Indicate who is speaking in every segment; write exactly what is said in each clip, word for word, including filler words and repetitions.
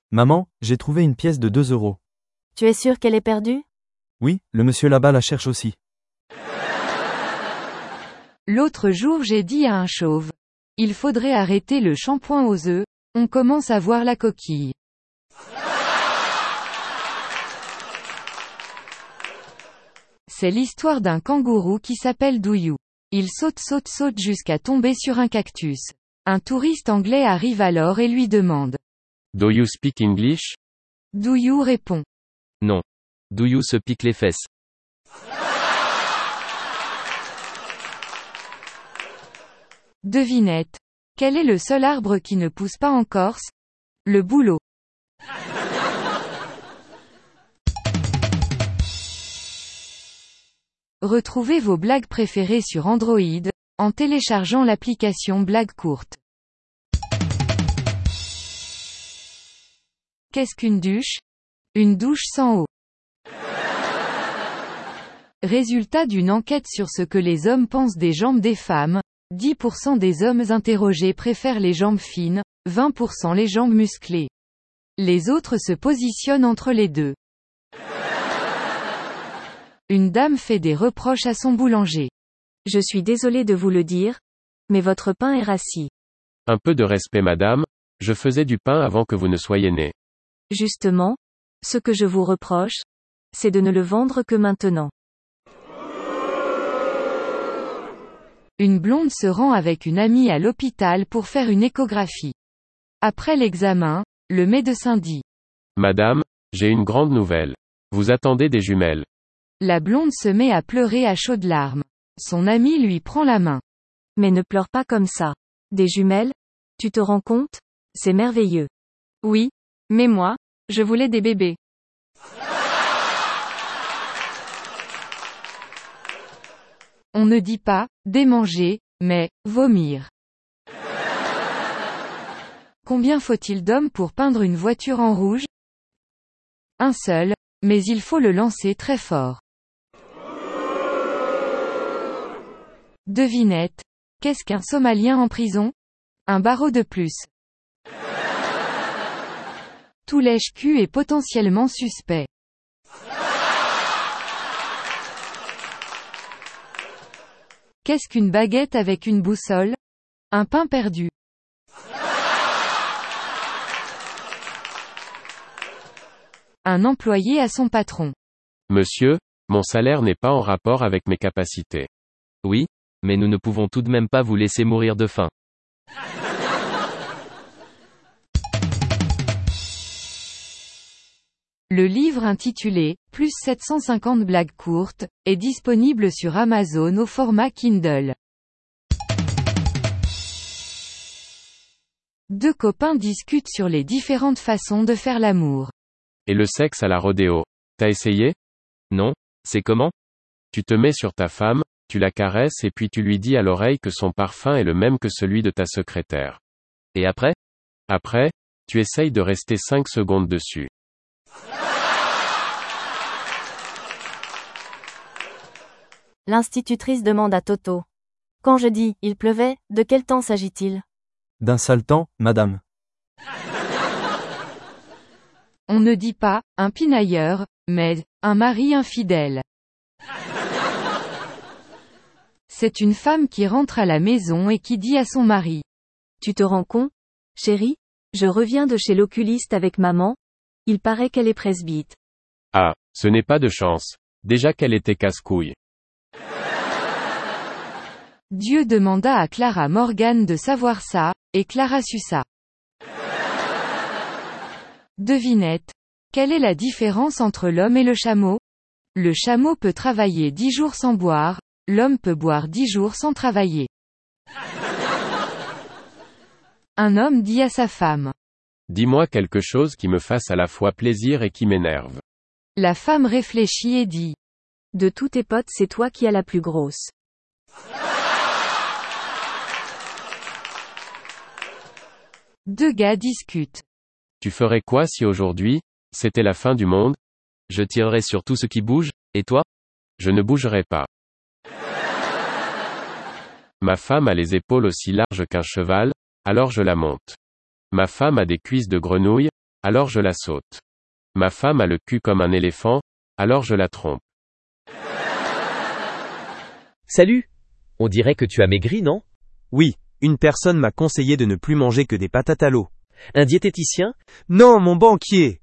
Speaker 1: Maman, j'ai trouvé une pièce de deux euros.
Speaker 2: Tu es sûr qu'elle est perdue?
Speaker 1: Oui, le monsieur là-bas la cherche aussi.
Speaker 3: L'autre jour j'ai dit à un chauve. Il faudrait arrêter le shampoing aux œufs, on commence à voir la coquille. C'est l'histoire d'un kangourou qui s'appelle Douyou. Il saute saute saute jusqu'à tomber sur un cactus. Un touriste anglais arrive alors et lui demande.
Speaker 4: Do you speak English?
Speaker 3: Douyou répond.
Speaker 5: Non. Do you se pique les fesses?
Speaker 3: Devinette. Quel est le seul arbre qui ne pousse pas en Corse? Le bouleau. Retrouvez vos blagues préférées sur Android, en téléchargeant l'application Blagues courtes. Qu'est-ce qu'une douche? Une douche sans eau. Résultat d'une enquête sur ce que les hommes pensent des jambes des femmes, dix pour cent des hommes interrogés préfèrent les jambes fines, vingt pour cent les jambes musclées. Les autres se positionnent entre les deux. Une dame fait des reproches à son boulanger.
Speaker 2: Je suis désolée de vous le dire, mais votre pain est rassis.
Speaker 4: Un peu de respect madame, je faisais du pain avant que vous ne soyez née.
Speaker 2: Justement, ce que je vous reproche, c'est de ne le vendre que maintenant.
Speaker 3: Une blonde se rend avec une amie à l'hôpital pour faire une échographie. Après l'examen, le médecin dit.
Speaker 4: Madame, j'ai une grande nouvelle. Vous attendez des jumelles.
Speaker 3: La blonde se met à pleurer à chaudes larmes. Son ami lui prend la main.
Speaker 2: Mais ne pleure pas comme ça. Des jumelles? Tu te rends compte? C'est merveilleux.
Speaker 3: Oui, mais moi, je voulais des bébés. On ne dit pas « démanger », mais « vomir ». Combien faut-il d'hommes pour peindre une voiture en rouge? Un seul, mais il faut le lancer très fort. Devinette. Qu'est-ce qu'un Somalien en prison? Un barreau de plus. Tout lèche-cul est potentiellement suspect. Qu'est-ce qu'une baguette avec une boussole? Un pain perdu. Un employé à son patron.
Speaker 4: Monsieur, mon salaire n'est pas en rapport avec mes capacités.
Speaker 5: Oui, mais nous ne pouvons tout de même pas vous laisser mourir de faim.
Speaker 3: Le livre intitulé « Plus sept cent cinquante blagues courtes » est disponible sur Amazon au format Kindle. Deux copains discutent sur les différentes façons de faire l'amour.
Speaker 4: Et le sexe à la rodéo. T'as essayé?
Speaker 5: Non, c'est comment?
Speaker 4: Tu te mets sur ta femme, tu la caresses et puis tu lui dis à l'oreille que son parfum est le même que celui de ta secrétaire.
Speaker 5: Et après?
Speaker 4: Après, tu essayes de rester cinq secondes dessus.
Speaker 2: L'institutrice demande à Toto. Quand je dis « il pleuvait », de quel temps s'agit-il?
Speaker 1: D'un sale temps, madame.
Speaker 3: On ne dit pas « un pinailleur », mais « un mari infidèle ». C'est une femme qui rentre à la maison et qui dit à son mari.
Speaker 2: Tu te rends compte? Chérie, je reviens de chez l'oculiste avec maman. Il paraît qu'elle est presbyte.
Speaker 4: Ah, ce n'est pas de chance. Déjà qu'elle était casse-couille.
Speaker 3: Dieu demanda à Clara Morgan de savoir ça, et Clara sut ça. Devinette. Quelle est la différence entre l'homme et le chameau? Le chameau peut travailler dix jours sans boire, l'homme peut boire dix jours sans travailler. Un homme dit à sa femme.
Speaker 4: Dis-moi quelque chose qui me fasse à la fois plaisir et qui m'énerve.
Speaker 3: La femme réfléchit et dit.
Speaker 2: De tous tes potes c'est toi qui as la plus grosse.
Speaker 3: Deux gars discutent.
Speaker 4: Tu ferais quoi si aujourd'hui, c'était la fin du monde?
Speaker 5: Je tirerais sur tout ce qui bouge, et toi?
Speaker 4: Je ne bougerai pas. Ma femme a les épaules aussi larges qu'un cheval, alors je la monte. Ma femme a des cuisses de grenouille, alors je la saute. Ma femme a le cul comme un éléphant, alors je la trompe.
Speaker 6: Salut! On dirait que tu as maigri, non?
Speaker 7: Oui, une personne m'a conseillé de ne plus manger que des patates à l'eau.
Speaker 6: Un diététicien?
Speaker 7: Non, mon banquier!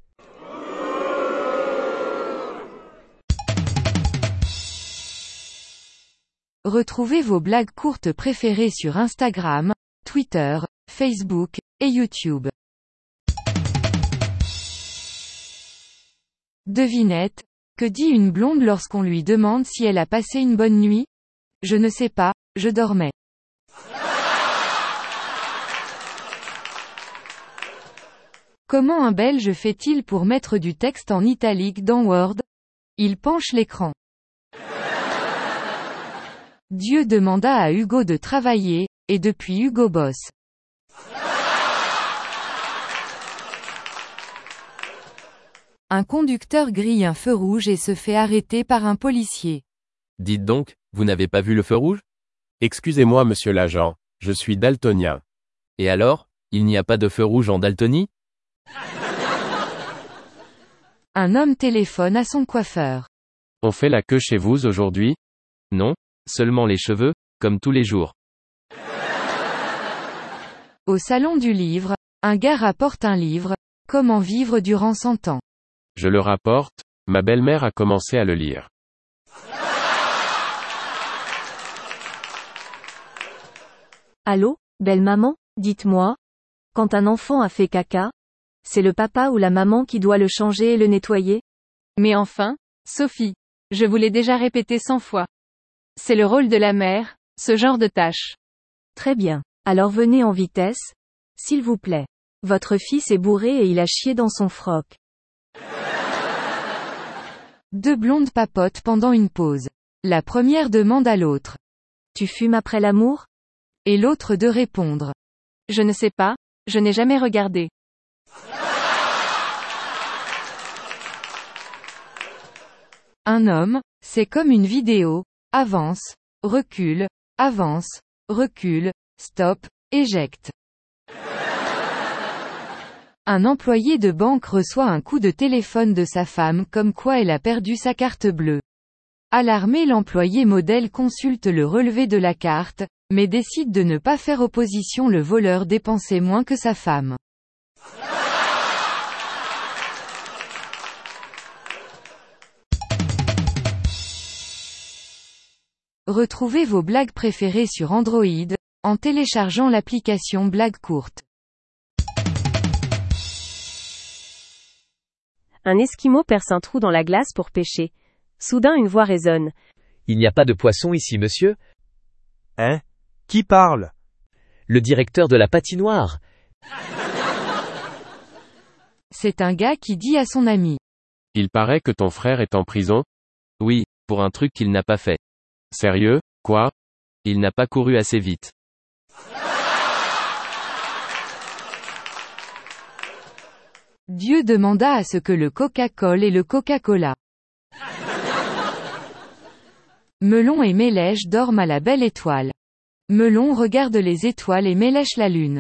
Speaker 3: Retrouvez vos blagues courtes préférées sur Instagram, Twitter, Facebook, et YouTube. Devinette, que dit une blonde lorsqu'on lui demande si elle a passé une bonne nuit? Je ne sais pas, je dormais. Comment un Belge fait-il pour mettre du texte en italique dans Word? Il penche l'écran. Dieu demanda à Hugo de travailler, et depuis Hugo bosse. Un conducteur grille un feu rouge et se fait arrêter par un policier.
Speaker 5: Dites donc, vous n'avez pas vu le feu rouge?
Speaker 4: Excusez-moi monsieur l'agent, je suis daltonien.
Speaker 5: Et alors, il n'y a pas de feu rouge en Daltonie?
Speaker 3: Un homme téléphone à son coiffeur.
Speaker 4: On fait la queue chez vous aujourd'hui?
Speaker 5: Non, seulement les cheveux, comme tous les jours.
Speaker 3: Au salon du livre, un gars rapporte un livre, Comment vivre durant cent ans.
Speaker 4: Je le rapporte, ma belle-mère a commencé à le lire.
Speaker 2: Allô, belle maman, dites-moi. Quand un enfant a fait caca, c'est le papa ou la maman qui doit le changer et le nettoyer?
Speaker 8: Mais enfin, Sophie, je vous l'ai déjà répété cent fois. C'est le rôle de la mère, ce genre de tâche.
Speaker 2: Très bien. Alors venez en vitesse, s'il vous plaît. Votre fils est bourré et il a chié dans son froc.
Speaker 3: Deux blondes papotent pendant une pause. La première demande à l'autre.
Speaker 2: Tu fumes après l'amour?
Speaker 3: Et l'autre de répondre.
Speaker 8: Je ne sais pas, je n'ai jamais regardé.
Speaker 3: Un homme, c'est comme une vidéo, avance, recule, avance, recule, stop, éjecte. Un employé de banque reçoit un coup de téléphone de sa femme comme quoi elle a perdu sa carte bleue. Alarmé, l'employé modèle consulte le relevé de la carte, mais décide de ne pas faire opposition. Le voleur dépensait moins que sa femme. Retrouvez vos blagues préférées sur Android, en téléchargeant l'application Blagues courtes.
Speaker 9: Un Esquimau perce un trou dans la glace pour pêcher. Soudain une voix résonne.
Speaker 6: Il n'y a pas de poisson ici, monsieur?
Speaker 7: Hein? Qui parle?
Speaker 6: Le directeur de la patinoire.
Speaker 3: C'est un gars qui dit à son ami.
Speaker 4: Il paraît que ton frère est en prison?
Speaker 5: Oui, pour un truc qu'il n'a pas fait.
Speaker 4: Sérieux, quoi?
Speaker 5: Il n'a pas couru assez vite.
Speaker 3: Dieu demanda à ce que le Coca-Cola et le Coca-Cola. Melon et Mélèche dorment à la belle étoile. Melon regarde les étoiles et Mélèche la lune.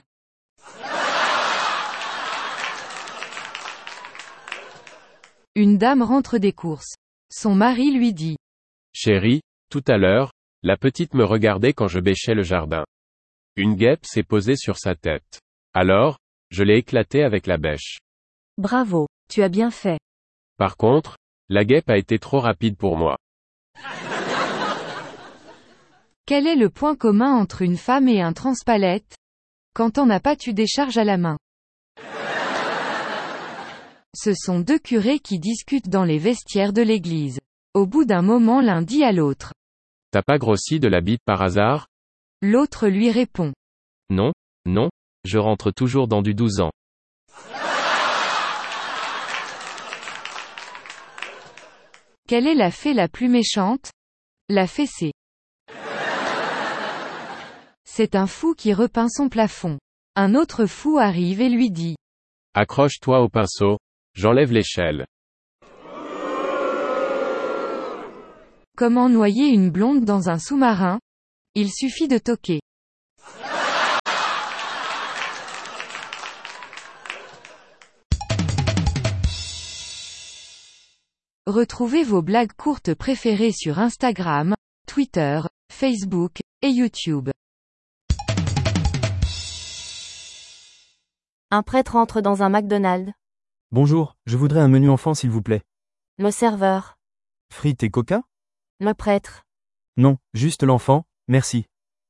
Speaker 3: Une dame rentre des courses. Son mari lui dit.
Speaker 4: Chérie, tout à l'heure, la petite me regardait quand je bêchais le jardin. Une guêpe s'est posée sur sa tête. Alors, je l'ai éclatée avec la bêche.
Speaker 2: Bravo, tu as bien fait.
Speaker 4: Par contre, la guêpe a été trop rapide pour moi.
Speaker 3: Quel est le point commun entre une femme et un transpalette? Quand on n'a pas, tu décharges à la main. Ce sont deux curés qui discutent dans les vestiaires de l'église. Au bout d'un moment, l'un dit à l'autre.
Speaker 4: T'as pas grossi de la bite par hasard?
Speaker 3: L'autre lui répond.
Speaker 5: Non, non, je rentre toujours dans du douze ans.
Speaker 3: Quelle est la fée la plus méchante? La fessée. C'est un fou qui repeint son plafond. Un autre fou arrive et lui dit.
Speaker 4: Accroche-toi au pinceau, j'enlève l'échelle.
Speaker 3: Comment noyer une blonde dans un sous-marin? Il suffit de toquer. Retrouvez vos blagues courtes préférées sur Instagram, Twitter, Facebook, et YouTube.
Speaker 2: Un prêtre entre dans un McDonald's.
Speaker 1: Bonjour, je voudrais un menu enfant s'il vous plaît.
Speaker 2: Le serveur.
Speaker 1: Frites et coca?
Speaker 2: Le prêtre.
Speaker 1: Non, juste l'enfant, merci.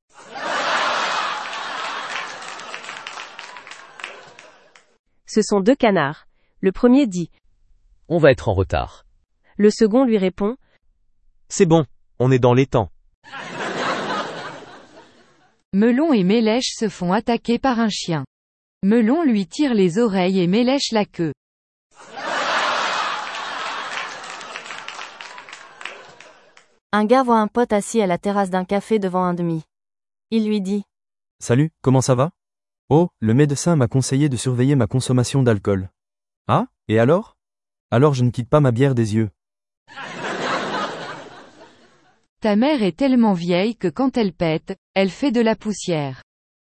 Speaker 9: Ce sont deux canards. Le premier dit.
Speaker 6: On va être en retard.
Speaker 9: Le second lui répond.
Speaker 7: C'est bon, on est dans les temps.
Speaker 3: Melon et Mélèche se font attaquer par un chien. Melon lui tire les oreilles et Mélèche la queue.
Speaker 2: Un gars voit un pote assis à la terrasse d'un café devant un demi. Il lui dit.
Speaker 1: Salut, comment ça va? Oh, le médecin m'a conseillé de surveiller ma consommation d'alcool. Ah, et alors? Alors je ne quitte pas ma bière des yeux.
Speaker 3: Ta mère est tellement vieille que quand elle pète, elle fait de la poussière.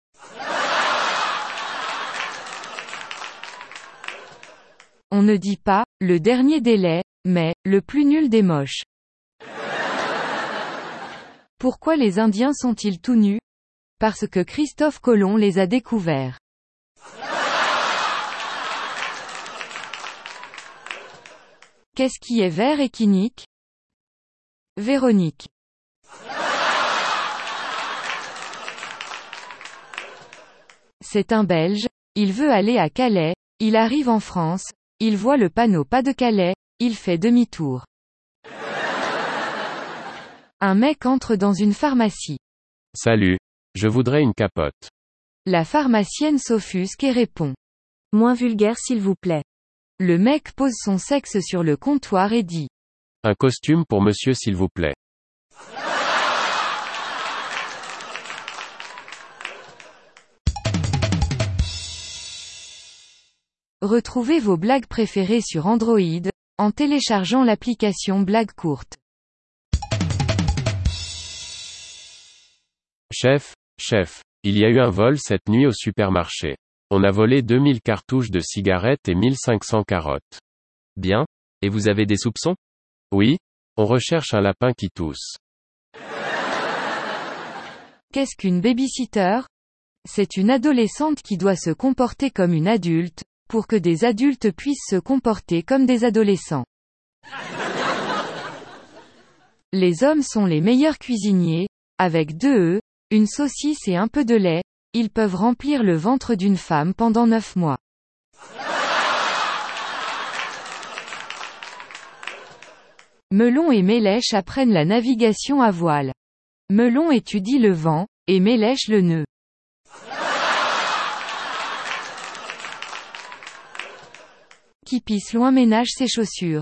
Speaker 3: On ne dit pas, le dernier délai, mais, le plus nul des moches. Pourquoi les Indiens sont-ils tout nus? Parce que Christophe Colomb les a découverts. Qu'est-ce qui est vert et qui nique? Véronique. C'est un Belge, il veut aller à Calais, il arrive en France, il voit le panneau pas de Calais, il fait demi-tour. Un mec entre dans une pharmacie.
Speaker 4: Salut, je voudrais une capote.
Speaker 3: La pharmacienne s'offusque et répond.
Speaker 9: Moins vulgaire s'il vous plaît.
Speaker 3: Le mec pose son sexe sur le comptoir et dit.
Speaker 4: Un costume pour monsieur s'il vous plaît.
Speaker 3: Retrouvez vos blagues préférées sur Android, en téléchargeant l'application Blagues courtes.
Speaker 4: Chef, chef, il y a eu un vol cette nuit au supermarché. On a volé deux mille cartouches de cigarettes et mille cinq cents carottes.
Speaker 5: Bien. Et vous avez des soupçons?
Speaker 4: Oui, on recherche un lapin qui tousse.
Speaker 3: Qu'est-ce qu'une babysitter? C'est une adolescente qui doit se comporter comme une adulte, pour que des adultes puissent se comporter comme des adolescents. Les hommes sont les meilleurs cuisiniers, avec deux œufs, une saucisse et un peu de lait, ils peuvent remplir le ventre d'une femme pendant neuf mois. Melon et Mélèche apprennent la navigation à voile. Melon étudie le vent, et Mélèche le nœud. Qui pisse loin ménage ses chaussures.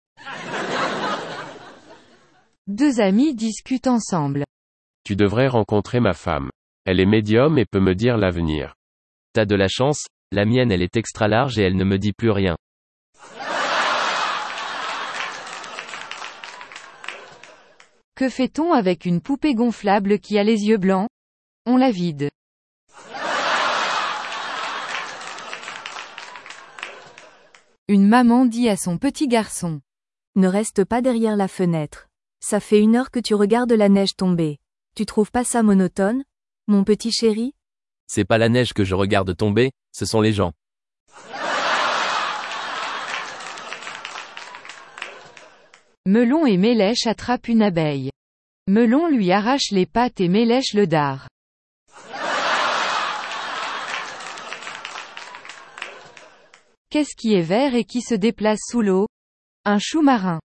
Speaker 3: Deux amis discutent ensemble.
Speaker 4: Tu devrais rencontrer ma femme. Elle est médium et peut me dire l'avenir.
Speaker 5: T'as de la chance, la mienne elle est extra large et elle ne me dit plus rien.
Speaker 3: Que fait-on avec une poupée gonflable qui a les yeux blancs? On la vide. Une maman dit à son petit garçon.
Speaker 2: Ne reste pas derrière la fenêtre. Ça fait une heure que tu regardes la neige tomber. Tu trouves pas ça monotone, mon petit chéri?
Speaker 5: C'est pas la neige que je regarde tomber, ce sont les gens.
Speaker 3: Melon et Mélèche attrapent une abeille. Melon lui arrache les pattes et Mélèche le dard. Qu'est-ce qui est vert et qui se déplace sous l'eau? Un chou marin.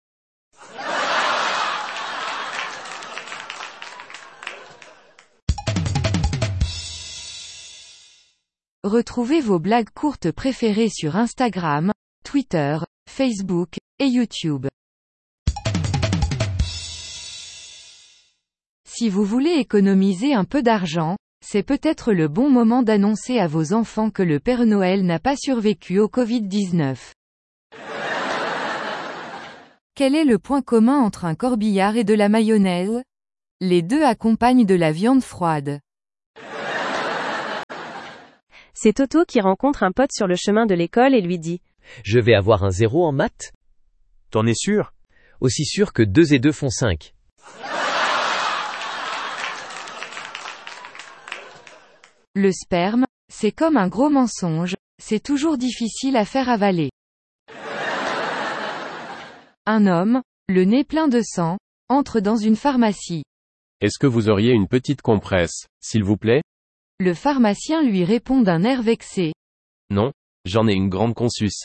Speaker 3: Retrouvez vos blagues courtes préférées sur Instagram, Twitter, Facebook, et YouTube. Si vous voulez économiser un peu d'argent, c'est peut-être le bon moment d'annoncer à vos enfants que le Père Noël n'a pas survécu au covid dix-neuf. Quel est le point commun entre un corbillard et de la mayonnaise? Les deux accompagnent de la viande froide.
Speaker 9: C'est Toto qui rencontre un pote sur le chemin de l'école et lui dit.
Speaker 6: Je vais avoir un zéro en maths?
Speaker 7: T'en es sûr?
Speaker 6: aussi sûr que deux et deux font cinq.
Speaker 3: Le sperme, c'est comme un gros mensonge, c'est toujours difficile à faire avaler. Un homme, le nez plein de sang, entre dans une pharmacie.
Speaker 4: Est-ce que vous auriez une petite compresse, s'il vous plaît?
Speaker 3: Le pharmacien lui répond d'un air vexé.
Speaker 5: Non, j'en ai une grande consus.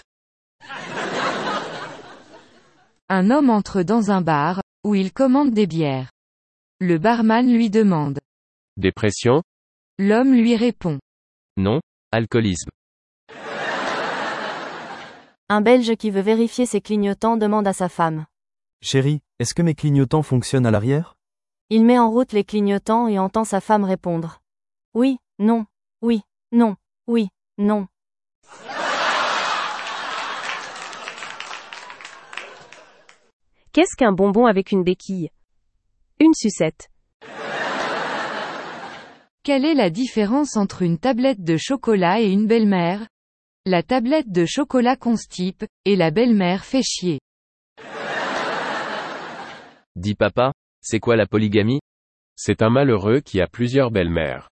Speaker 3: Un homme entre dans un bar, où il commande des bières. Le barman lui demande.
Speaker 4: Dépression?
Speaker 3: L'homme lui répond.
Speaker 5: Non, alcoolisme.
Speaker 9: Un Belge qui veut vérifier ses clignotants demande à sa femme.
Speaker 1: Chérie, est-ce que mes clignotants fonctionnent à l'arrière?
Speaker 9: Il met en route les clignotants et entend sa femme répondre. Oui, non, oui, non, oui, non. Qu'est-ce qu'un bonbon avec une béquille? Une sucette.
Speaker 3: Quelle est la différence entre une tablette de chocolat et une belle-mère? La tablette de chocolat constipe, et la belle-mère fait chier.
Speaker 5: Dis papa, c'est quoi la polygamie?
Speaker 4: C'est un malheureux qui a plusieurs belles-mères.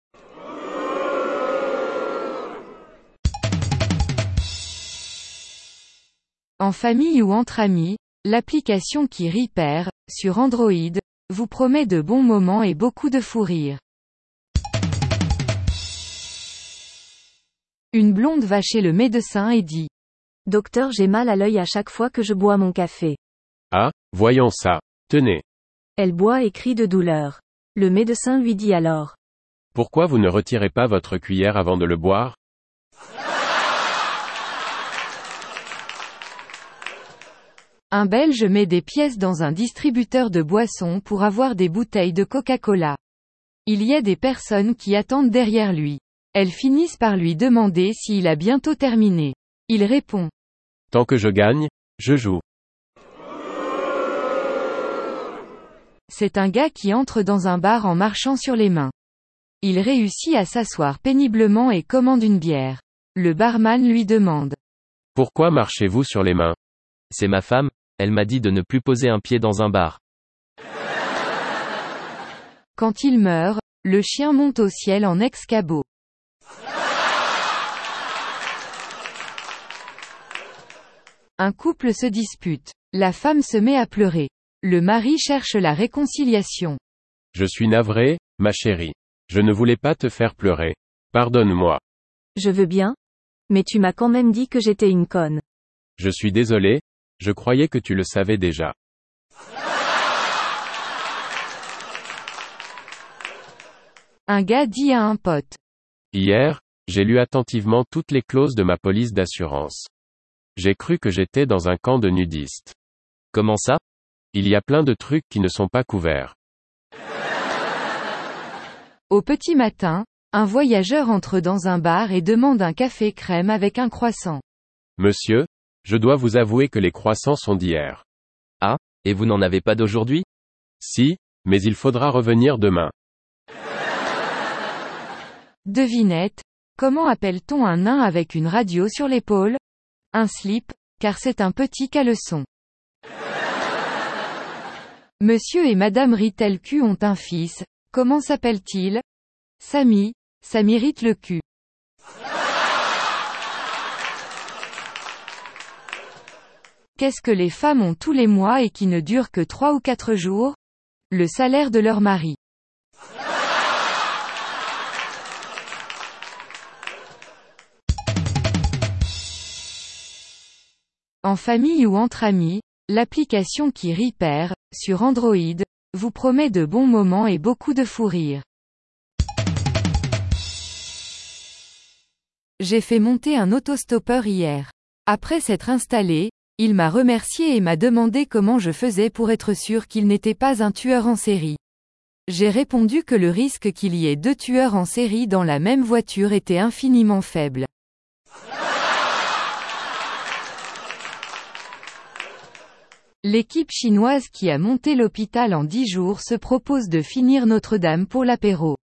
Speaker 3: En famille ou entre amis, l'application qui rit perd, sur Android, vous promet de bons moments et beaucoup de fou rire. Une blonde va chez le médecin et dit.
Speaker 2: Docteur, j'ai mal à l'œil à chaque fois que je bois mon café.
Speaker 4: Ah, voyons ça. Tenez.
Speaker 2: Elle boit et crie de douleur. Le médecin lui dit alors.
Speaker 4: Pourquoi vous ne retirez pas votre cuillère avant de le boire?
Speaker 3: Un Belge met des pièces dans un distributeur de boissons pour avoir des bouteilles de Coca-Cola. Il y a des personnes qui attendent derrière lui. Elles finissent par lui demander s'il a bientôt terminé. Il répond.
Speaker 4: Tant que je gagne, je joue.
Speaker 3: C'est un gars qui entre dans un bar en marchant sur les mains. Il réussit à s'asseoir péniblement et commande une bière. Le barman lui demande.
Speaker 4: Pourquoi marchez-vous sur les mains?
Speaker 5: C'est ma femme, elle m'a dit de ne plus poser un pied dans un bar.
Speaker 3: Quand il meurt, le chien monte au ciel en ex-cabot. Un couple se dispute. La femme se met à pleurer. Le mari cherche la réconciliation.
Speaker 4: Je suis navré, ma chérie. Je ne voulais pas te faire pleurer. Pardonne-moi.
Speaker 2: Je veux bien. Mais tu m'as quand même dit que j'étais une conne.
Speaker 4: Je suis désolé, je croyais que tu le savais déjà.
Speaker 3: Un gars dit à un pote.
Speaker 4: Hier, j'ai lu attentivement toutes les clauses de ma police d'assurance. J'ai cru que j'étais dans un camp de nudistes.
Speaker 5: Comment ça?
Speaker 4: Il y a plein de trucs qui ne sont pas couverts.
Speaker 3: Au petit matin, un voyageur entre dans un bar et demande un café crème avec un croissant.
Speaker 4: Monsieur, je dois vous avouer que les croissants sont d'hier.
Speaker 5: Ah, et vous n'en avez pas d'aujourd'hui?
Speaker 4: Si, mais il faudra revenir demain.
Speaker 3: Devinette, comment appelle-t-on un nain avec une radio sur l'épaule? Un slip, car c'est un petit caleçon. Monsieur et Madame Ritelcu ont un fils, comment s'appelle-t-il? Samy, ça mérite le cul. Qu'est-ce que les femmes ont tous les mois et qui ne durent que trois ou quatre jours? Le salaire de leur mari. En famille ou entre amis, l'application qui rit perd, sur Android, vous promet de bons moments et beaucoup de fou rire. J'ai fait monter un autostoppeur hier. Après s'être installé, il m'a remercié et m'a demandé comment je faisais pour être sûr qu'il n'était pas un tueur en série. J'ai répondu que le risque qu'il y ait deux tueurs en série dans la même voiture était infiniment faible. L'équipe chinoise qui a monté l'hôpital en dix jours se propose de finir Notre-Dame pour l'apéro.